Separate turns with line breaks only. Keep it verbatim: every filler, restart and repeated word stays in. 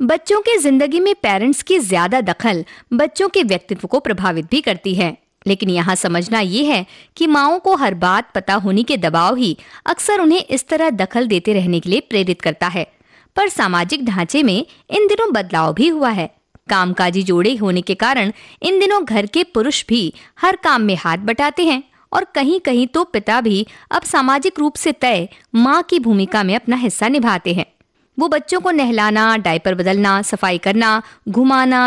बच्चों की जिंदगी में पेरेंट्स की ज्यादा दखल बच्चों के व्यक्तित्व को प्रभावित भी करती है, लेकिन यहाँ समझना ये है कि माँओं को हर बात पता होने के दबाव ही अक्सर उन्हें इस तरह दखल देते रहने के लिए प्रेरित करता है। पर सामाजिक ढांचे में इन दिनों बदलाव भी हुआ है। कामकाजी जोड़े होने के कारण इन दिनों घर के पुरुष भी हर काम में हाथ बटाते हैं और कहीं कहीं तो पिता भी अब सामाजिक रूप से तय माँ की भूमिका में अपना हिस्सा निभाते हैं। वो बच्चों को नहलाना, डायपर बदलना, सफाई करना, घुमाना,